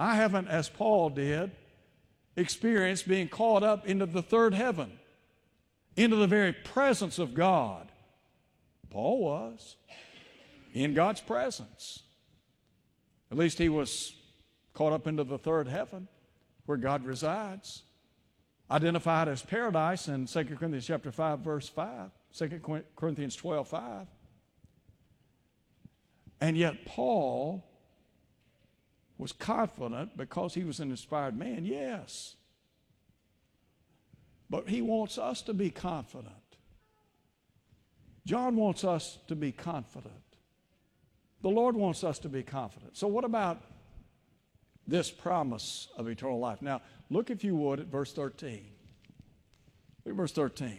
I haven't, as Paul did, experienced being caught up into the third heaven, into the very presence of God. Paul was in God's presence. At least he was caught up into the third heaven where God resides, identified as paradise in 2 Corinthians chapter 5, verse 5, 2 Corinthians 12, 5. And yet Paul was confident because he was an inspired man, yes. But he wants us to be confident. John wants us to be confident. The Lord wants us to be confident. So what about this promise of eternal life? Now, look if you would at verse 13. Look at verse 13.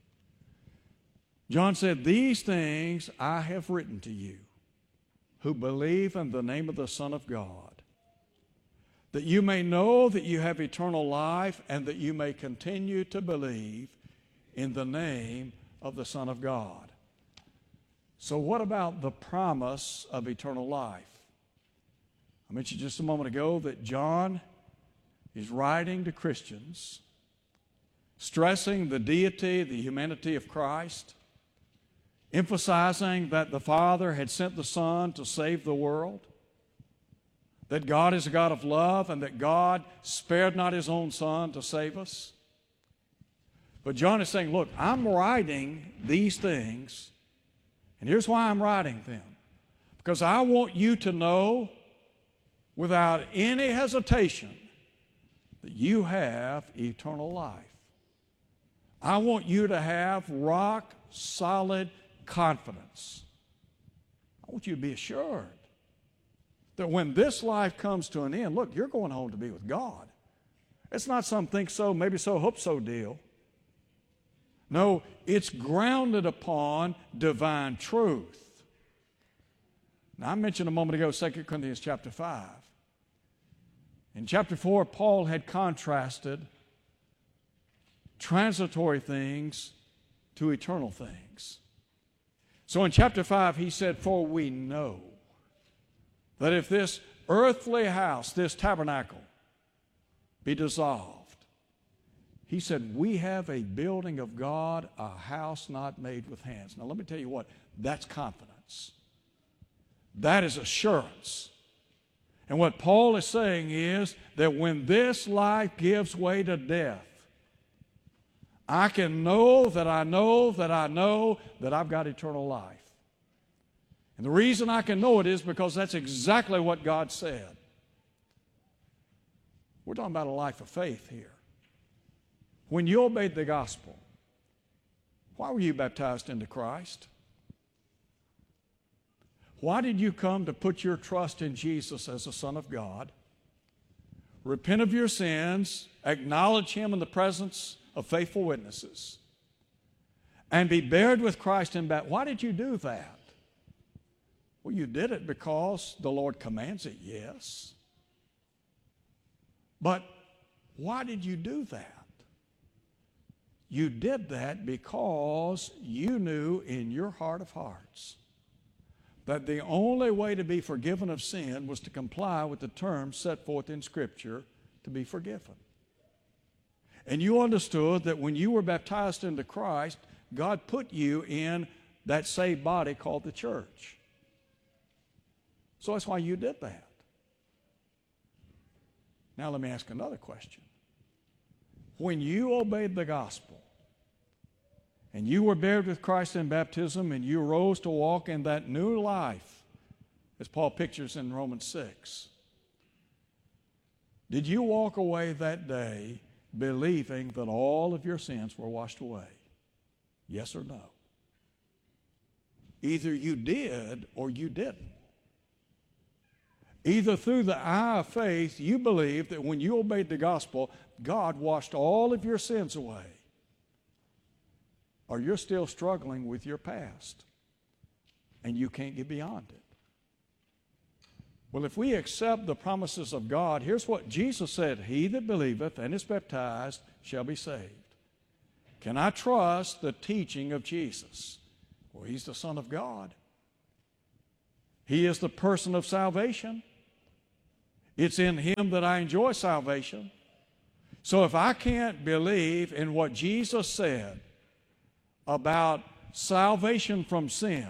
John said, "These things I have written to you who believe in the name of the Son of God, that you may know that you have eternal life and that you may continue to believe in the name of the Son of God." So what about the promise of eternal life? I mentioned just a moment ago that John is writing to Christians, stressing the deity, the humanity of Christ, emphasizing that the Father had sent the Son to save the world, that God is a God of love, and that God spared not His own Son to save us. But John is saying, look, I'm writing these things, and here's why I'm writing them. Because I want you to know without any hesitation that you have eternal life. I want you to have rock solid confidence. I want you to be assured that when this life comes to an end, look, you're going home to be with God. It's not some think so, maybe so, hope so deal. No, it's grounded upon divine truth. Now, I mentioned a moment ago 2 Corinthians chapter 5. In chapter 4, Paul had contrasted transitory things to eternal things. So in chapter 5, he said, "For we know that if this earthly house, this tabernacle, be dissolved," he said, "we have a building of God, a house not made with hands." Now let me tell you what, that's confidence. That is assurance. And what Paul is saying is that when this life gives way to death, I can know that I know that I know that I've got eternal life. And the reason I can know it is because that's exactly what God said. We're talking about a life of faith here. When you obeyed the gospel, why were you baptized into Christ? Why did you come to put your trust in Jesus as the Son of God, repent of your sins, acknowledge Him in the presence of faithful witnesses, and be buried with Christ in baptism? Why did you do that? Well, you did it because the Lord commands it, yes. But why did you do that? You did that because you knew in your heart of hearts that the only way to be forgiven of sin was to comply with the terms set forth in Scripture to be forgiven. And you understood that when you were baptized into Christ, God put you in that saved body called the church. So that's why you did that. Now let me ask another question. When you obeyed the gospel, and you were buried with Christ in baptism, and you rose to walk in that new life, as Paul pictures in Romans 6, did you walk away that day believing that all of your sins were washed away? Yes or no? Either you did or you didn't. Either through the eye of faith, you believed that when you obeyed the gospel, God washed all of your sins away, or you're still struggling with your past and you can't get beyond it. Well, if we accept the promises of God, here's what Jesus said: "He that believeth and is baptized shall be saved." Can I trust the teaching of Jesus? Well, He's the Son of God. He is the person of salvation. It's in Him that I enjoy salvation. So if I can't believe in what Jesus said about salvation from sin,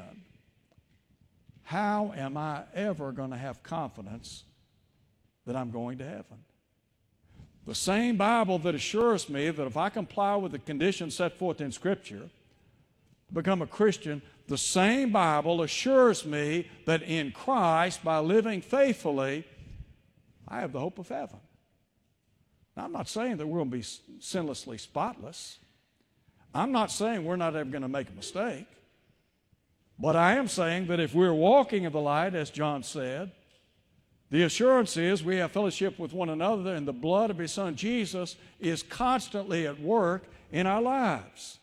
how am I ever going to have confidence that I'm going to heaven? The same Bible that assures me that if I comply with the conditions set forth in Scripture to become a Christian, the same Bible assures me that in Christ, by living faithfully, I have the hope of heaven. Now, I'm not saying that we're going to be sinlessly spotless. I'm not saying we're not ever going to make a mistake. But I am saying that if we're walking in the light, as John said, the assurance is we have fellowship with one another, and the blood of His Son Jesus is constantly at work in our lives.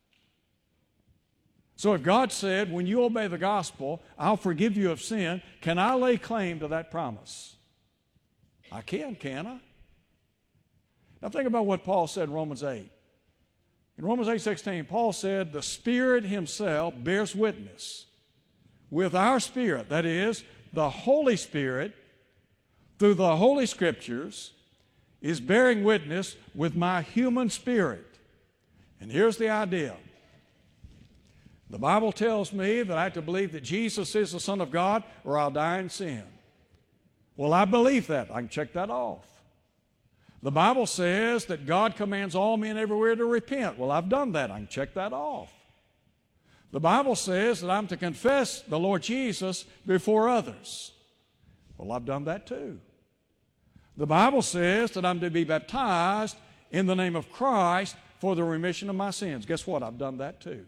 So if God said, when you obey the gospel, I'll forgive you of sin, can I lay claim to that promise? I can I? Now think about what Paul said in Romans 8. In Romans 8:16, Paul said, the Spirit Himself bears witness with our spirit, that is, the Holy Spirit, through the Holy Scriptures, is bearing witness with my human spirit. And here's the idea. The Bible tells me that I have to believe that Jesus is the Son of God or I'll die in sin. Well, I believe that. I can check that off. The Bible says that God commands all men everywhere to repent. Well, I've done that. I can check that off. The Bible says that I'm to confess the Lord Jesus before others. Well, I've done that too. The Bible says that I'm to be baptized in the name of Christ for the remission of my sins. Guess what? I've done that too.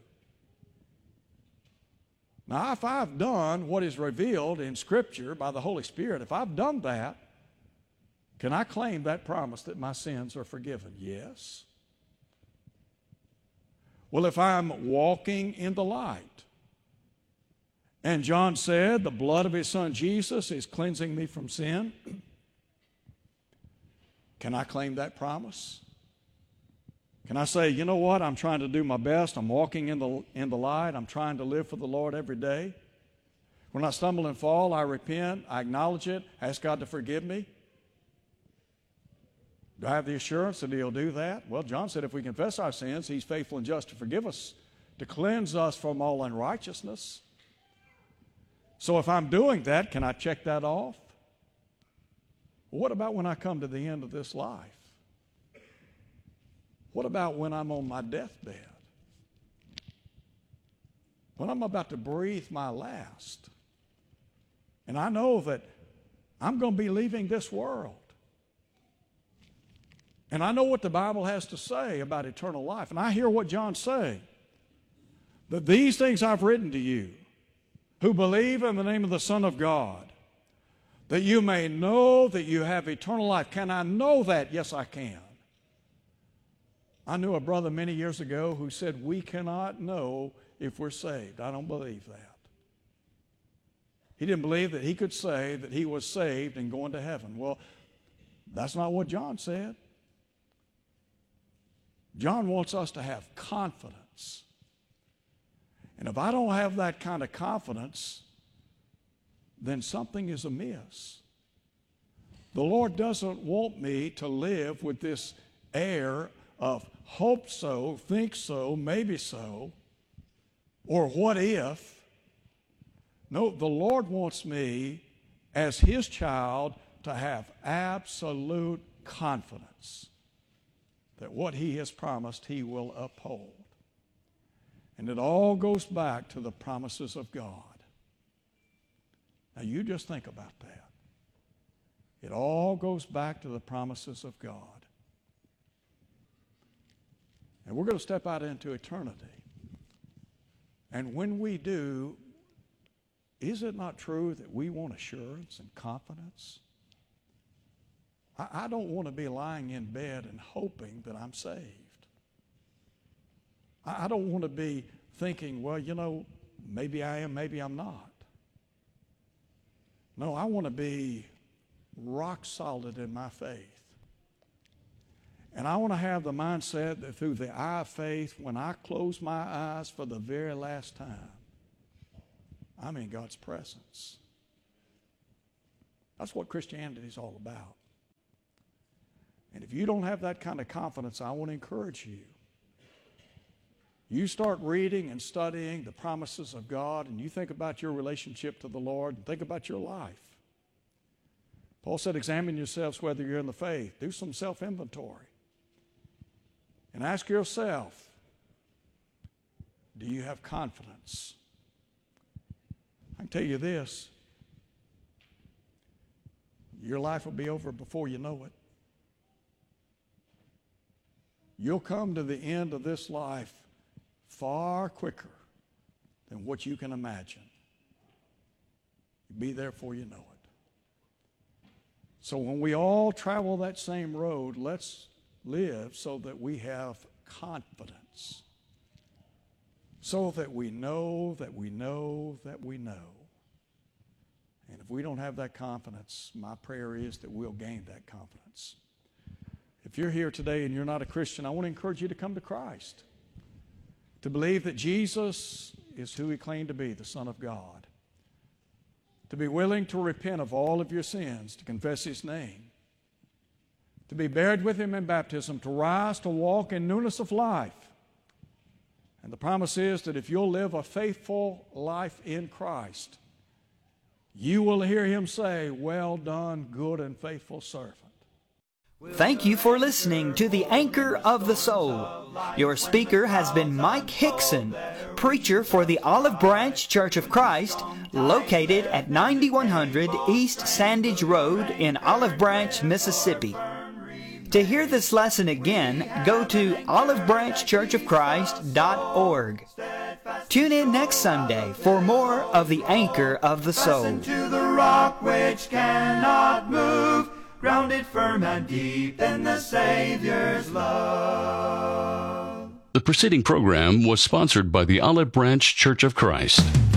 Now, if I've done what is revealed in Scripture by the Holy Spirit, if I've done that, can I claim that promise that my sins are forgiven? Yes. Well, if I'm walking in the light, and John said the blood of His Son Jesus is cleansing me from sin, can I claim that promise? Can I say, you know what, I'm trying to do my best, I'm walking in the light, I'm trying to live for the Lord every day. When I stumble and fall, I repent, I acknowledge it, ask God to forgive me. Do I have the assurance that He'll do that? Well, John said if we confess our sins, He's faithful and just to forgive us, to cleanse us from all unrighteousness. So if I'm doing that, can I check that off? Well, what about when I come to the end of this life? What about when I'm on my deathbed? When I'm about to breathe my last? And I know that I'm going to be leaving this world. And I know what the Bible has to say about eternal life. And I hear what John's saying. That these things I've written to you who believe in the name of the Son of God, that you may know that you have eternal life. Can I know that? Yes, I can. I knew a brother many years ago who said, we cannot know if we're saved. I don't believe that. He didn't believe that he could say that he was saved and going to heaven. Well, that's not what John said. John wants us to have confidence. And if I don't have that kind of confidence, then something is amiss. The Lord doesn't want me to live with this air of hope so, think so, maybe so, or what if. No, the Lord wants me as His child to have absolute confidence that what He has promised He will uphold. And it all goes back to the promises of God. Now you just think about that. It all goes back to the promises of God. And we're going to step out into eternity. And when we do, is it not true that we want assurance and confidence? I don't want to be lying in bed and hoping that I'm saved. I don't want to be thinking, well, you know, maybe I am, maybe I'm not. No, I want to be rock solid in my faith. And I want to have the mindset that through the eye of faith, when I close my eyes for the very last time, I'm in God's presence. That's what Christianity is all about. And if you don't have that kind of confidence, I want to encourage you. You start reading and studying the promises of God, and you think about your relationship to the Lord, and think about your life. Paul said, examine yourselves whether you're in the faith. Do some self-inventory. And ask yourself, do you have confidence? I can tell you this, your life will be over before you know it. You'll come to the end of this life far quicker than what you can imagine. You'll be there before you know it. So when we all travel that same road, let's live so that we have confidence. So that we know that we know that we know. And if we don't have that confidence, my prayer is that we'll gain that confidence. If you're here today and you're not a Christian, I want to encourage you to come to Christ. To believe that Jesus is who He claimed to be, the Son of God. To be willing to repent of all of your sins, to confess His name. To be buried with Him in baptism, to rise to walk in newness of life. And the promise is that if you'll live a faithful life in Christ, you will hear Him say, well done, good and faithful servant. Thank you for listening to The Anchor of the Soul. Your speaker has been Mike Hickson, preacher for the Olive Branch Church of Christ, located at 9100 East Sandage Road in Olive Branch, Mississippi. To hear this lesson again, go to olivebranchchurchofchrist.org. Tune in next Sunday for more of The Anchor of the Soul. Listen to the rock which cannot move, grounded firm and deep in the Savior's love. The preceding program was sponsored by the Olive Branch Church of Christ.